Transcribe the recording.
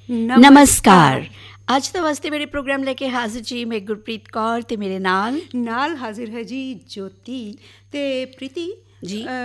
ਨਮਸਕਾਰ। ਅੱਜ ਦਾ ਵਾਸਤੇ ਮੇਰੇ ਪ੍ਰੋਗਰਾਮ ਲੈ ਕੇ ਹਾਜ਼ਰ ਜੀ ਮੈਂ ਗੁਰਪ੍ਰੀਤ ਕੌਰ ਅਤੇ ਮੇਰੇ ਨਾਲ ਹਾਜ਼ਰ ਹੈ ਜੀ ਜੋਤੀ ਅਤੇ ਪ੍ਰੀਤੀ ਜੀ।